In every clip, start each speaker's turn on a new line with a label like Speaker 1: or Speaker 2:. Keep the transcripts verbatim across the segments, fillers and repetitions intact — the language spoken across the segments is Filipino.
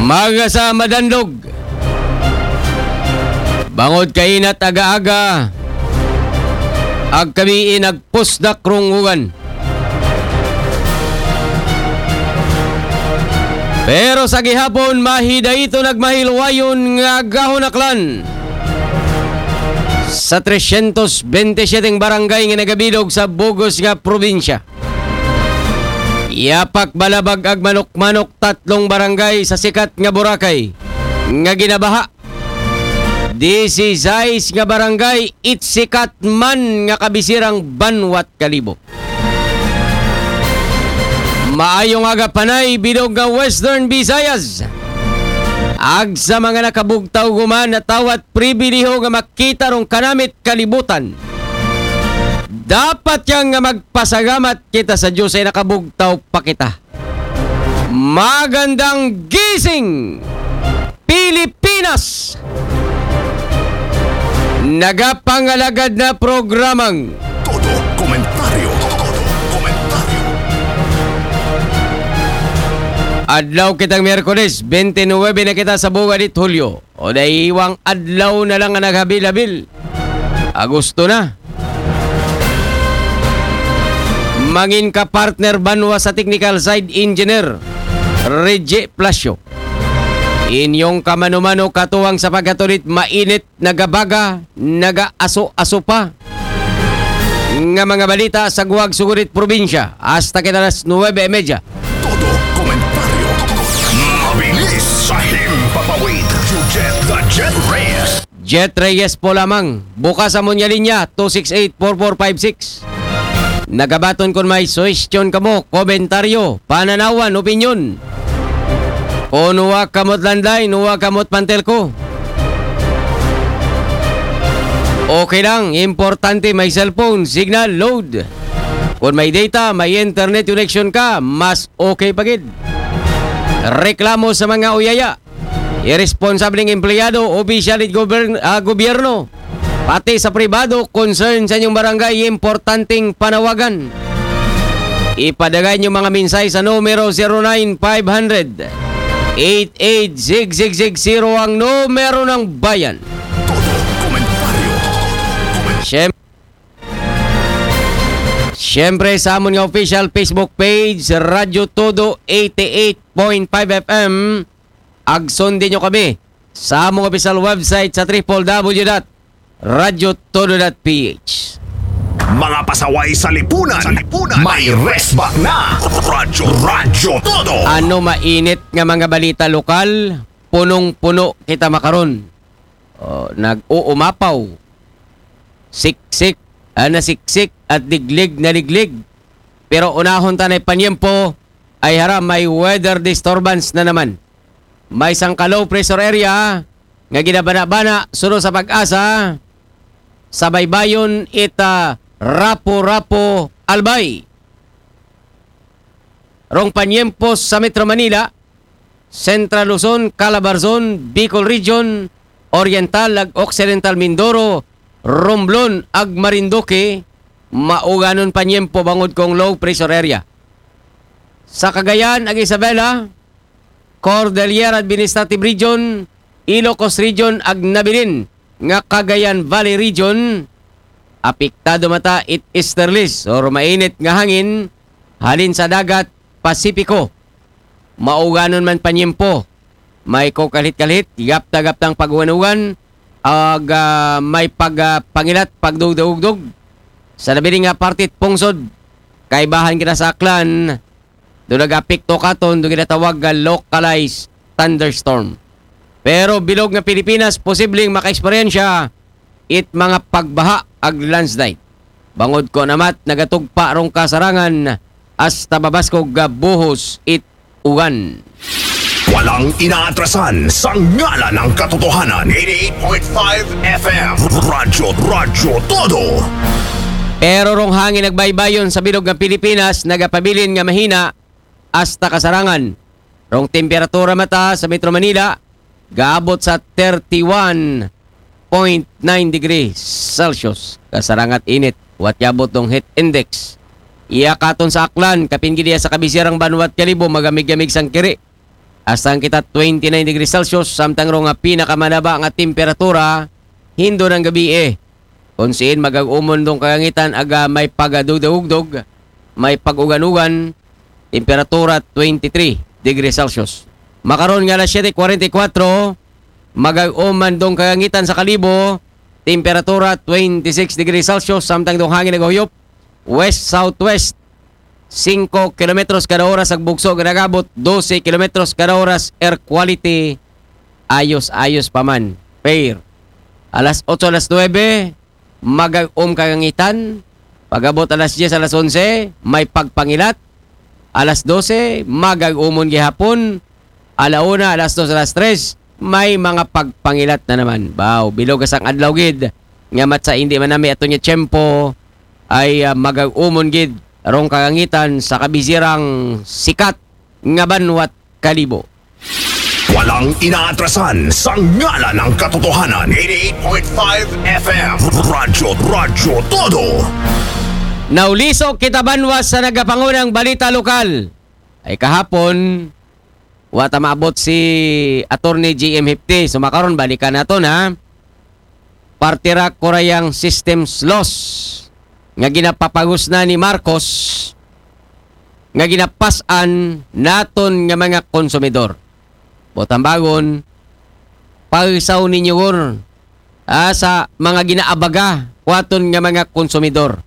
Speaker 1: Maga sa madandog. Bangod kainat aga-aga. Ag kami inagpusdak rungugan. Pero sa gihapon mahida ito nagmahilwayon nga gahonaklan. Sa three twenty-seven barangay nga nagabilog sa Bugos nga probinsya. Yapak balabag ag manok-manok tatlong barangay sa sikat nga Boracay nga ginabaha. Disisais nga barangay itsikat man nga kabisirang Banwat Kalibo. Maayong aga panay bilog nga Western Visayas. Ag sa mga nakabugtaw guman na tawat pribiliho nga makita rong kanamit kalibutan. Dapat yang nga magpasagamat kita sa Diyos ay nakabugtaw pa kita. Magandang gising, Pilipinas! Nagapangalagad na programang
Speaker 2: Todo Komentaryo. Todo Komentaryo.
Speaker 1: Adlaw kitang Miyerkules, twenty-nine na kita sa buwan it Hulyo. O naiiwang adlaw na lang nga naghabil-habil. Agosto na. Mangin ka partner banwa sa technical side engineer, Reggie Plasio. Inyong kamano-mano katuwang sa pagkatulit mainit, nagabaga, nagaaso-aso pa. Nga mga balita sa Guwag Sugurit Probinsya hasta kita las nine thirty.
Speaker 2: Todo Komentaryo. Mabilis sa himpapawid. You get the Jet Reyes.
Speaker 1: Jet Reyes po lamang. Bukas sa munya linya two six eight four four five six. Nagabaton kon may suwestyon kamo, komentaryo, pananawan, opinyon. O nuwa kamot landay, nuwa kamot pantel ko. Okay lang, importante may cellphone, signal, load. Kung may data, may internet connection ka, mas okay pagid. Reklamo sa mga uyaya. Irresponsableng empleyado, opisyal at gobern- uh, gobyerno. Pati sa pribado, concern sa inyong barangay, importanteng panawagan. Ipadagay niyo mga minsay sa numero zero nine five hundred eight eight six six six zero ang numero ng bayan.
Speaker 2: Todo Komentaryo.
Speaker 1: Siyempre, Siyempre sa amon nga official Facebook page, Radyo Todo eighty-eight point five F M. Agson din nyo kami sa among official website sa w w w dot radyo todo dot p h.
Speaker 2: Mga pasaway sa lipunan. Sa lipunan. May resback na. Radyo, Radyo Todo.
Speaker 1: Ano mainit nga mga balita lokal, punong-puno kita makaron. O, nag-uumapaw. Siksik, ah, nasiksik at diglig na liglig. Pero unahon tanay panyempo ay haram may weather disturbance na naman. May isang low pressure area nga ginabana-bana sunod sa pag-asa sa baybayon ita Rapo-Rapo Albay. Rong panyempos sa Metro Manila, Central Luzon, Calabarzon, Bicol Region, Oriental ag Occidental Mindoro, Romblon ag Marinduque, mauganon panyempo bangod kong low pressure area. Sa Cagayan ag Isabela, Cordillera Administrative Region, Ilocos Region ag Nabilin nga Cagayan Valley Region, apektado mata it easterlies or mainit nga hangin halin sa dagat Pasipiko. Mauganon man panyempo. May kokalit-kalit, gapta-gaptang pagwanugan, ag uh, may pagpangilat, uh, pagdugdugdug. Sa nabiling nga partit pungsod, kaibahan kita sa aklan, doon nag-apekto katon, doon ginatawag nga localized thunderstorm. Pero bilog nga Pilipinas, posibleng maka-eksperyensya it mga pagbaha ag landslide. Bangod ko namat, nagatugpa rong kasarangan hasta babaskog buhos it ugan.
Speaker 2: Walang inaatrasan sa ngala ng katotohanan. eighty-eight point five F M. Radyo, Radyo Todo.
Speaker 1: Pero rong hangin nagbaybayon sa bilog nga Pilipinas, nagapabilin nga mahina hasta kasarangan. Rong temperatura mata sa Metro Manila, gaabot sa thirty-one point nine degrees Celsius. Kasarangat init. Wat yabot ng heat index. Iya katon sa aklan, kapingidiya sa kabisirang Banwat Kalibo, magamig-gamig sang kiri. Hasta ang kita twenty-nine degrees Celsius, samtang ro nga pinakamanaba nga temperatura, hindo ng gabi eh. Kung siin magag-umon dong kagangitan, aga may pagadugdugdog, may pag-ugan-ugan, temperatura twenty-three degrees Celsius. Makaroon nga alas seven forty-four, magag-uman dong kagangitan sa Kalibo, temperatura twenty-six degrees Celsius, samtang dong hangin nagahuyop, west-southwest, five kilometros kada oras ang bugso ginagabot, twelve kilometros kada oras, air quality ayos-ayos pa man, fair. Alas eight, alas nine, magag-um kagangitan, pagabot alas ten, alas eleven, may pagpangilat, alas twelve, magag-umon gihapon, alauna, alas dos, alas tres, may mga pagpangilat na naman. Baw, bilog asang adlaw gid, nga mat sa hindi man nami ato niya tiyempo, ay uh, magag-umon gid, rong kagangitan sa kabisirang sikat nga Banwat Kalibo.
Speaker 2: Walang inaatrasan sa ngalan ng katotohanan. eighty-eight point five F M Radyo Radyo Todo.
Speaker 1: Naulisok kita banwas sa nagapangunang balita lokal. Ay kahapon, wata maabot si Attorney G M Hipti. So makaron balikan nato na partira korayang systems loss nga ginapapagos na ni Marcos nga ginapasan naton nga mga konsumidor. Botambagon, pagsaw ninyo gon ah, sa mga ginaabaga waton nga mga konsumidor.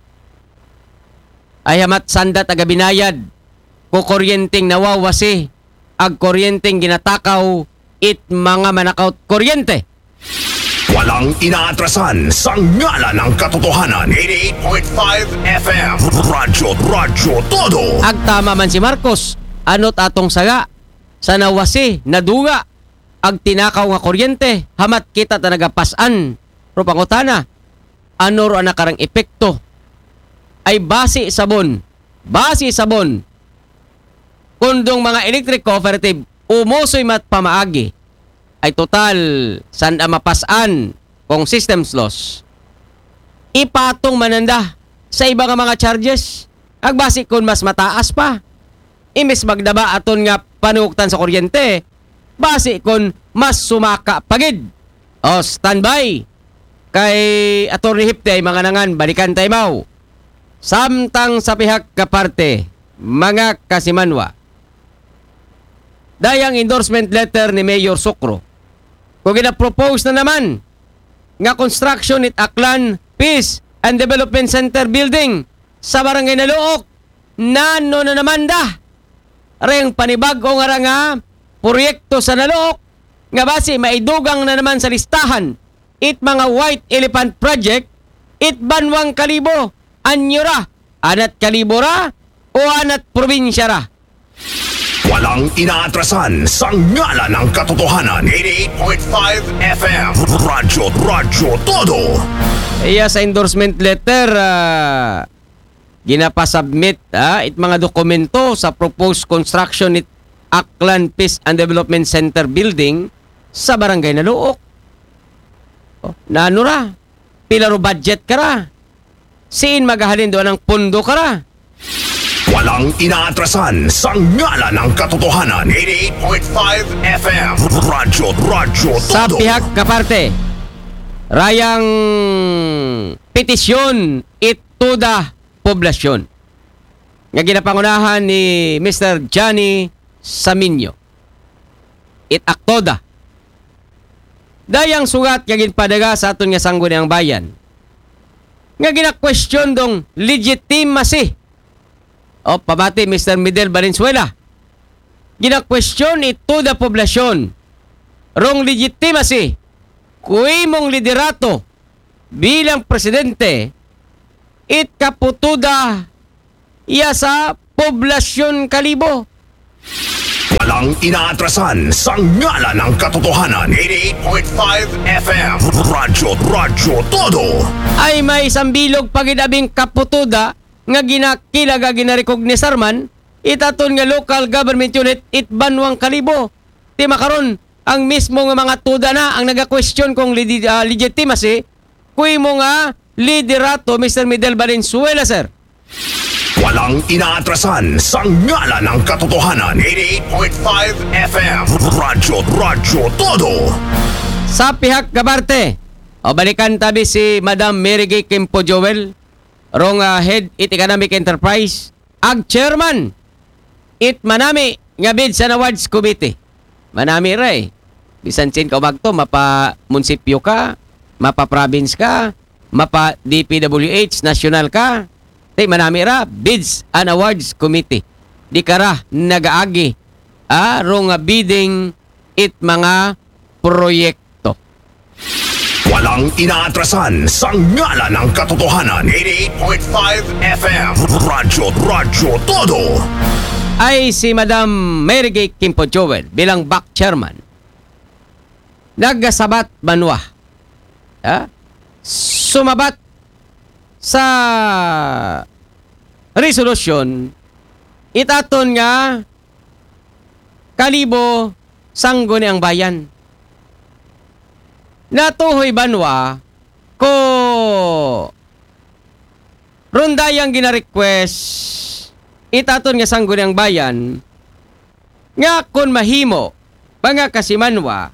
Speaker 1: Ay hamat sandat aga binayad ko kuryenteng nawawasi ag kuryenteng ginatakaw it mga manakaut kuryente.
Speaker 2: Walang inaatrasan sa ngalan ng katotohanan. eighty-eight point five F M Radyo Radyo Todo.
Speaker 1: Agtama man si Marcos, anot atong saga sa nawasi, naduga, ag tinakaw nga kuryente, hamat kita ta nagapasan. Pero pangutana, ano ro ang nakarang epekto? Ay base sabon, base sabon. Kundong mga electric cooperative, umusoy mat pamaagi, ay total, sanda mapasan kung systems loss. Ipatong mananda sa iba nga mga charges, ag base kung mas mataas pa. Imbes magdaba aton nga panuktan sa kuryente, base kon mas sumaka pagid. O, standby. Kay Attorney Hipti ay mga nangan, balikan tayo mau. Samtang sa pihak kaparte, mga kasimanwa. Dayang endorsement letter ni Mayor Sukro. Kung gina-propose na naman, nga construction it Aklan Peace and Development Center building sa Barangay Naluok, nano na naman da. Reng panibago nga nga proyekto sa Naluok nga base maidugang na naman sa listahan it mga White Elephant Project it Banwang Kalibo anyo ra anat Kalibo ra o anat probinsya ra.
Speaker 2: Walang inaatrasan sa ngalan ng katotohanan. eighty-eight point five F M Radyo Radyo Todo.
Speaker 1: Iya sa endorsement letter uh, ginapasubmit ah, it mga dokumento sa proposed construction it Aklan Peace and Development Center building sa Barangay Naluok. Oh, nano ra? Pilaro budget ka ra? Siin magahalin doon ang pondo ka ra?
Speaker 2: Walang inaatrasan sa ngalan ng katotohanan. eighty-eight point five F M Radyo Radyo Todo.
Speaker 1: Sa pihak kaparte, rayang petisyon ituda poblasyon nga ginapangunahan ni Mister Johnny Saminyo. It aktoda. Dayang sugat nga ginpadaga sa aton nga sangguniang bayan. Nga gina-question dong legitimacy. O pabati Mister Midel Valenzuela. Gina-question ito da poblasyon. Rong legitimacy. Kui mong liderato bilang presidente it kaputuda iya sa poblasyon Kalibo.
Speaker 2: Walang inaatrasan sa ngalan ng katotohanan. eighty-eight point five F M Radyo Radyo Todo.
Speaker 1: Ay may isang bilog pagidabing kaputuda nga ginakilaga ginarecognize man itaton nga local government unit it Banwang Kalibo. Ti makaron ang mismo nga mga tuda na ang naga-question kung legi- uh, legitimacy kui mo nga liderato Mister Midel Valenzuela, sir.
Speaker 2: Walang inaatrasan sa ngala ng katotohanan. eighty-eight point five F M. Radyo, Radyo Todo.
Speaker 1: Sa pihak kabarte, o balikan tabi si Madam Mary Gay Kimpo Joel, rong uh, Head it Economic Enterprise, ag Chairman, it manami nga bid sa Awards Committee. Manami ray. Bisan sin ka magto, mapa munisipyo ka, mapa province ka, mapa D P W H, national ka, tay manami ra, bids and awards committee. Di kara nagaagi, ah, rong uh, bidding it mga proyekto.
Speaker 2: Walang inaatrasan sa ngala ng katotohanan. eighty-eight point five F M. Radyo, Radyo Todo.
Speaker 1: Ay si Madam Mary Gay Kimpo Joel bilang back chairman nagasabat banwa, ha? Sumabat sa resolution itaton nga kalibo sangguni ang bayan. Natuhoy banwa ko rundayang gina-request itaton nga sangguni ang bayan nga kun mahimo mga kasimanwa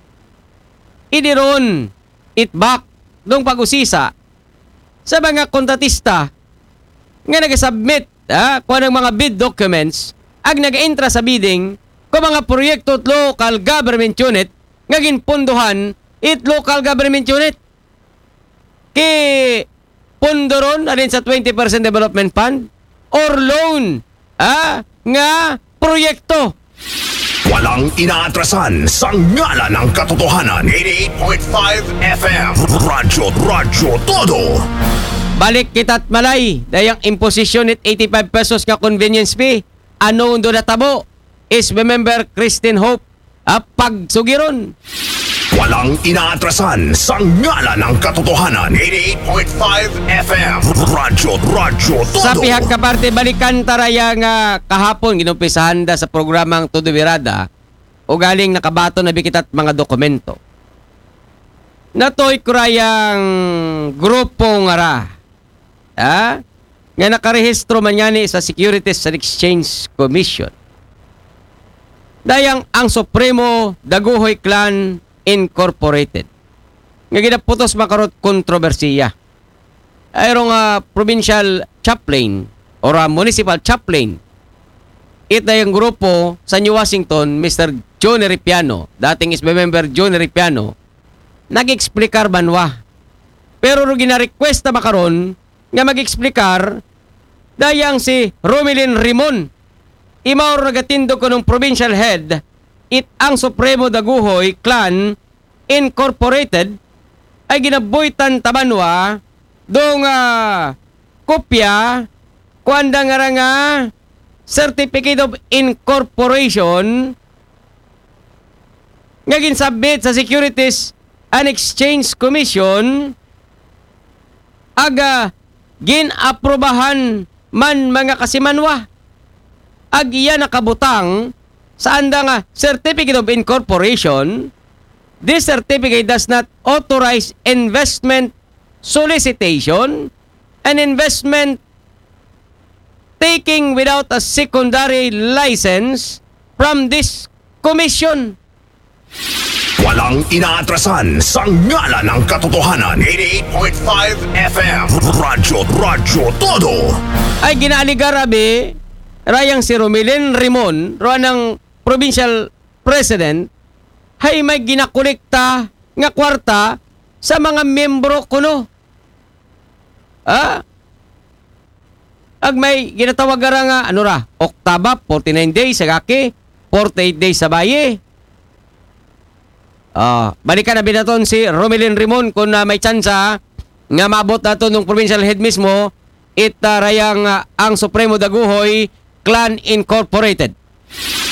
Speaker 1: idiron itback dong pag-usisa sa mga kontratista nga nag-submit ha, kung anong mga bid documents ag nag-entra sa bidding kung mga proyekto at local government unit nga ginpunduhan it local government unit ki pundoron alin sa twenty percent development fund or loan ha, nga proyekto.
Speaker 2: Walang inaatrasan sa ngala ng katotohanan. eighty-eight point five F M. Radyo, Radyo Todo.
Speaker 1: Balik kita't malay dayang imposition it eighty-five pesos nga convenience fee. Ano undo natabo is remember Christine Hope a pagsugiron.
Speaker 2: Walang inaatrasan sa ngala ng katotohanan. eighty-eight point five F M. Radyo, Radyo Todo.
Speaker 1: Sa pihak kaparte balikan taraya nga kahapon ginumpisahan da sa programang Todo Virada o galing nakabato na bikitat mga dokumento. Natoy kurayang grupo nga ra. Ha? Nga nakarehistro man yani sa Securities and Exchange Commission. Dayang ang Supremo Daguhoy Clan Incorporated. Nga ginaputos makarot kontrobersiya. Ayrong uh, provincial chaplain or uh, municipal chaplain. Ito yung grupo sa New Washington, Mister Johnny Ripiano, dating is member Johnny Ripiano, nag-explikar banwa. Pero ro gina-request na makaron nga mag-explikar dayang si Romelin Rimon. Imaw nagatindo ko ng provincial head it ang Supremo Daguhoy Clan Incorporated ay ginabuitan tabanwa dong uh, kopya kuanda nga nga Certificate of Incorporation nga ginsubmit sa Securities and Exchange Commission aga ginaprobahan man mga kasimanwa ag iya nakabutang sa anda nga Certificate of Incorporation. This certificate does not authorize investment solicitation and investment taking without a secondary license from this commission.
Speaker 2: Walang inaatrasan sa ngala ng katotohanan. eighty-eight point five F M. Radyo, Radyo Todo.
Speaker 1: Ay ginaaligarabi rayang si Romelin Rimon, roan ng provincial president, hay may ginakolekta nga kwarta sa mga membro kuno. Ah? Ag may ginatawag nga, ano ra, Oktaba, forty-nine days sa gaki, forty-eight days sa baye. Ah, balikan na binaton si Romelin Rimon kung uh, may tsansa nga maabot nato ng provincial head mismo, it uh, rayang uh, ang Supremo Daguhoy Clan Incorporated.